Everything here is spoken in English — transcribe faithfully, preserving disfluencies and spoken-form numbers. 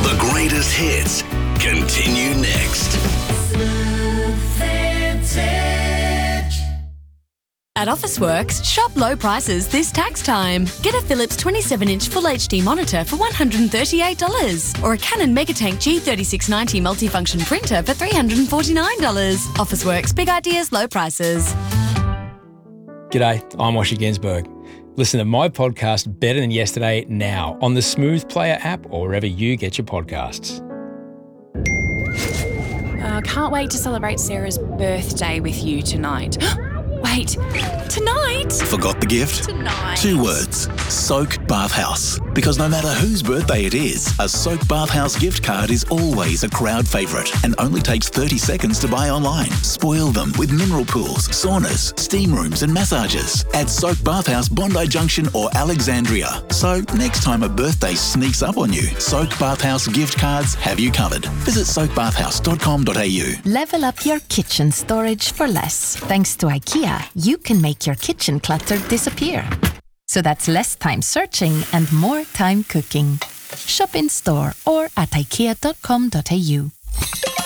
The greatest hits continue next. At Officeworks, shop low prices this tax time. Get a Philips twenty-seven inch Full H D monitor for one hundred thirty-eight dollars or a Canon Megatank G thirty-six ninety multifunction printer for three hundred forty-nine dollars. Officeworks, big ideas, low prices. G'day, I'm Osher Ginsberg. Listen to my podcast Better Than Yesterday now on the Smooth Player app or wherever you get your podcasts. Uh, can't wait to celebrate Sarah's birthday with you tonight. Wait, tonight? Forgot the gift? Tonight. Two words. Soak Bathhouse. Because no matter whose birthday it is, a Soak Bathhouse gift card is always a crowd favourite and only takes thirty seconds to buy online. Spoil them with mineral pools, saunas, steam rooms and massages at Soak Bathhouse, Bondi Junction or Alexandria. So next time a birthday sneaks up on you, Soak Bathhouse gift cards have you covered. Visit soak bathhouse dot com dot a u. Level up your kitchen storage for less. Thanks to IKEA, you can make your kitchen clutter disappear. So that's less time searching and more time cooking. Shop in store or at ikea dot com dot a u.